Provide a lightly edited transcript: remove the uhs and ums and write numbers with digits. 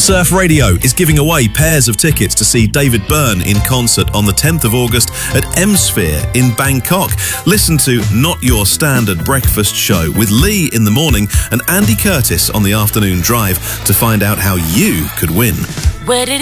Surf Radio is giving away pairs of tickets to see David Byrne in concert on the 10th of August at M-Sphere in Bangkok. Listen to Not Your Standard Breakfast Show with Lee in the morning and Andy Curtis on the afternoon drive to find out how you could win. Where did